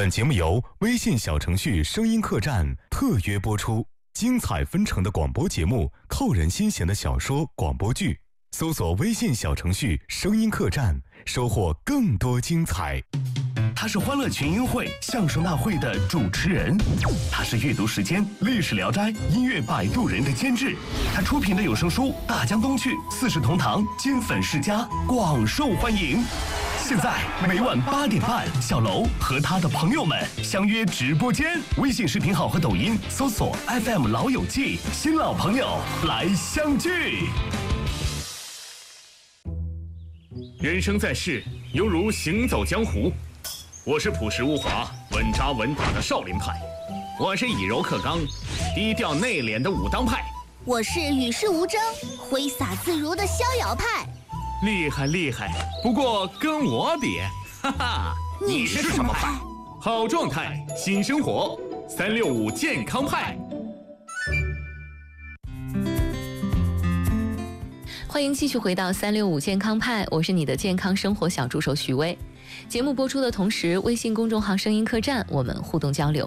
本节目由微信小程序声音客栈特约播出，精彩纷呈的广播节目，扣人心弦的小说广播剧，搜索微信小程序声音客栈，收获更多精彩。 他是欢乐群英会相声大会的主持人，他是阅读时间历史聊斋音乐摆渡人的监制，他出品的有声书《大江东去》四世同堂金粉世家广受欢迎。现在每晚8点半，小楼和他的朋友们相约直播间，微信视频号和抖音搜索 FM 老友记，新老朋友来相聚。 人生在世，犹如行走江湖。我是朴实无华、稳扎稳打的少林派，我是以柔克刚、低调内敛的武当派， 我是与世无争、挥洒自如的逍遥派。 厉害厉害，不过跟我比，哈哈， 你是什么派？ 好状态，新生活，365健康派。 欢迎继续回到365健康派，我是你的健康生活小助手许巍。节目播出的同时，微信公众号声音客栈我们互动交流。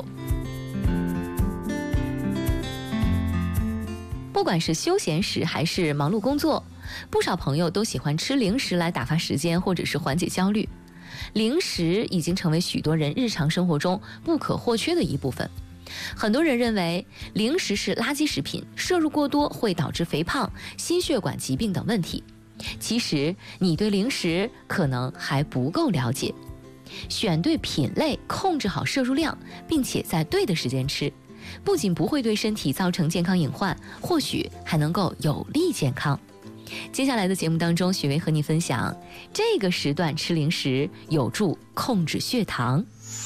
不管是休闲时还是忙碌工作，不少朋友都喜欢吃零食来打发时间或者是缓解焦虑。零食已经成为许多人日常生活中不可或缺的一部分。很多人认为零食是垃圾食品，摄入过多会导致肥胖、心血管疾病等问题。其实你对零食可能还不够了解，选对品类，控制好摄入量，并且在对的时间吃，不仅不会对身体造成健康隐患，或许还能够有利健康。接下来的节目当中，许巍和你分享这个时段吃零食有助控制血糖。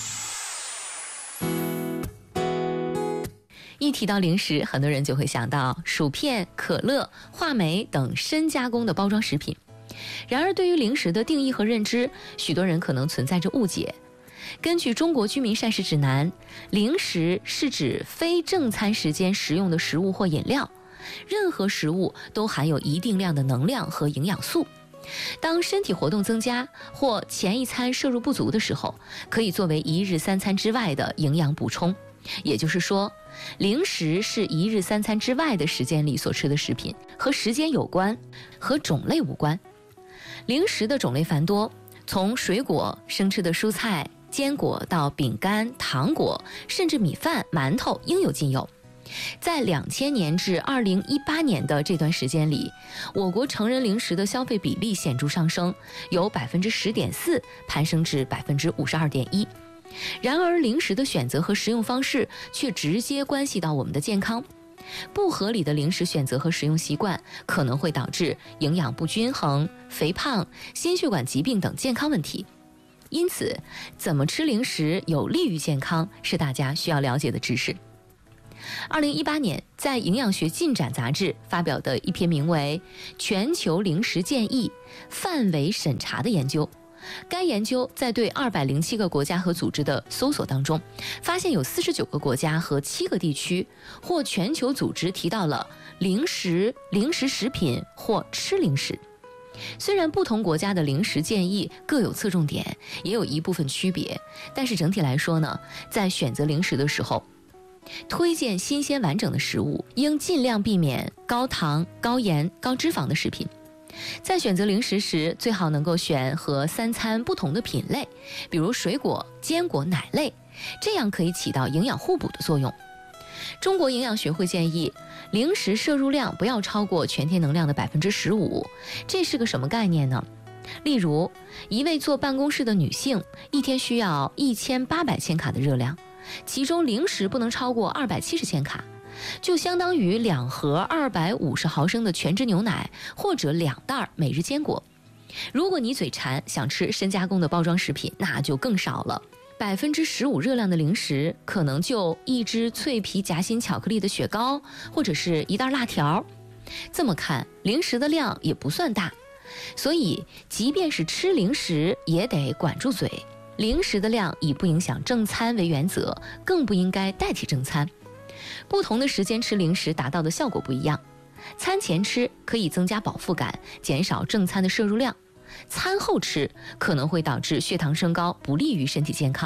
一提到零食，很多人就会想到薯片、可乐、话梅等深加工的包装食品。然而对于零食的定义和认知，许多人可能存在着误解。根据中国居民膳食指南，零食是指非正餐时间食用的食物或饮料，任何食物都含有一定量的能量和营养素。当身体活动增加或前一餐摄入不足的时候，可以作为一日三餐之外的营养补充。也就是说，零食是一日三餐之外的时间里所吃的食品，和时间有关，和种类无关。零食的种类繁多，从水果、生吃的蔬菜、坚果到饼干、糖果，甚至米饭、馒头，应有尽有。在2000年至2018年的这段时间里，我国成人零食的消费比例显著上升，由 10.4% 攀升至 52.1%。然而零食的选择和食用方式却直接关系到我们的健康。不合理的零食选择和食用习惯可能会导致营养不均衡、肥胖、心血管疾病等健康问题。因此，怎么吃零食有利于健康是大家需要了解的知识。2018年，在《营养学进展》杂志发表的一篇名为《全球零食建议范围审查》的研究。该研究在对207个国家和组织的搜索当中，发现有49个国家和7个地区或全球组织提到了零食、零食食品或吃零食。虽然不同国家的零食建议各有侧重点，也有一部分区别，但是整体来说呢，在选择零食的时候，推荐新鲜完整的食物，应尽量避免高糖、高盐、高脂肪的食品。在选择零食时，最好能够选和3餐不同的品类，比如水果、坚果、奶类，这样可以起到营养互补的作用。中国营养学会建议，零食摄入量不要超过全天能量的 15%。这是个什么概念呢？例如，一位坐办公室的女性，一天需要1800千卡的热量，其中零食不能超过270千卡。就相当于2盒250毫升的全脂牛奶，或者2袋每日坚果。如果你嘴馋想吃深加工的包装食品，那就更少了。15%热量的零食，可能就一只脆皮夹心巧克力的雪糕，或者是一袋辣条。这么看，零食的量也不算大。所以，即便是吃零食，也得管住嘴。零食的量以不影响正餐为原则，更不应该代替正餐。不同的时间吃零食达到的效果不一样。餐前吃可以增加饱腹感，减少正餐的摄入量；餐后吃可能会导致血糖升高，不利于身体健康。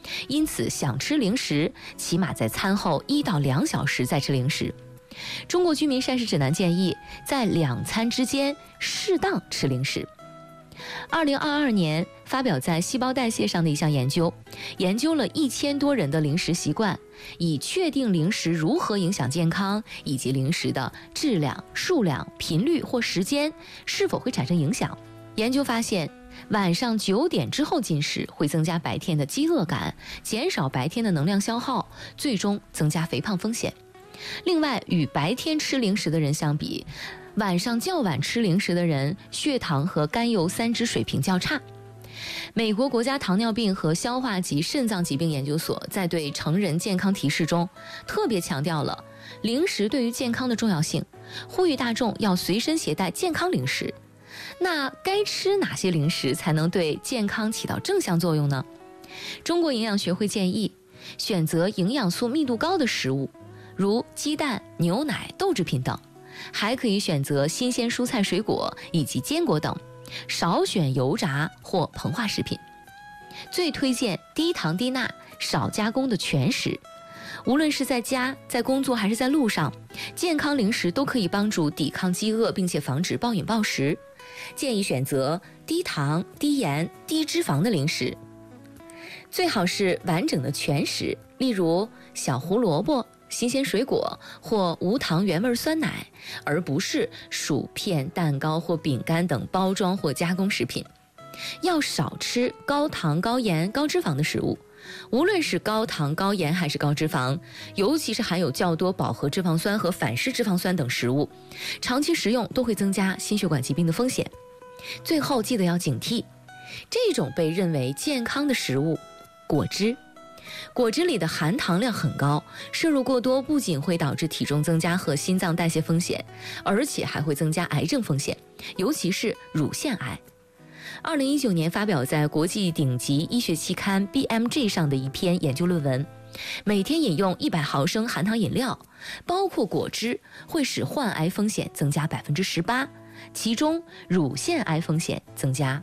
因此想吃零食，起码在餐后1到2小时再吃零食。中国居民膳食指南建议，在2餐之间适当吃零食。2022年发表在《细胞代谢》上的一项研究，研究了1000多人的零食习惯，以确定零食如何影响健康，以及零食的质量、数量、频率或时间是否会产生影响。研究发现，晚上9点之后进食会增加白天的饥饿感，减少白天的能量消耗，最终增加肥胖风险。另外，与白天吃零食的人相比，晚上较晚吃零食的人，血糖和甘油三酯水平较差。美国国家糖尿病和消化及肾脏疾病研究所在对成人健康提示中，特别强调了零食对于健康的重要性，呼吁大众要随身携带健康零食。那该吃哪些零食才能对健康起到正向作用呢？中国营养学会建议，选择营养素密度高的食物，如鸡蛋、牛奶、豆制品等，还可以选择新鲜蔬菜水果以及坚果等，少选油炸或膨化食品。最推荐低糖低钠、少加工的全食。无论是在家、在工作还是在路上，健康零食都可以帮助抵抗饥饿，并且防止暴饮暴食。建议选择低糖、低盐、低脂肪的零食，最好是完整的全食，例如小胡萝卜、新鲜水果或无糖原味酸奶，而不是薯片、蛋糕或饼干等包装或加工食品。要少吃高糖、高盐、高脂肪的食物，无论是高糖、高盐还是高脂肪，尤其是含有较多饱和脂肪酸和反式脂肪酸等食物，长期食用都会增加心血管疾病的风险。最后记得要警惕这种被认为健康的食物——果汁。果汁里的含糖量很高，摄入过多不仅会导致体重增加和心脏代谢风险，而且还会增加癌症风险，尤其是乳腺癌。2019年发表在国际顶级医学期刊 BMJ 上的一篇研究论文，每天饮用100毫升含糖饮料，包括果汁，会使患癌风险增加18%，其中乳腺癌风险增加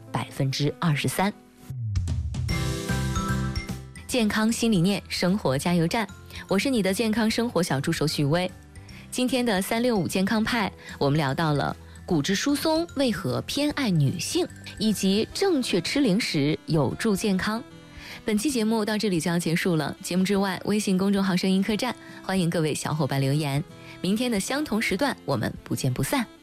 23%。健康新理念，生活加油站，我是你的健康生活小助手许巍。今天的365健康派，我们聊到了骨质疏松为何偏爱女性，以及正确吃零食有助健康。本期节目到这里就要结束了，节目之外，微信公众号声音客栈，欢迎各位小伙伴留言。明天的相同时段，我们不见不散。